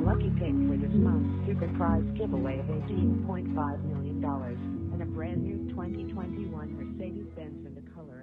lucky pick for this month's super prize giveaway of $18.5 million and a brand new 2021 Mercedes-Benz in the color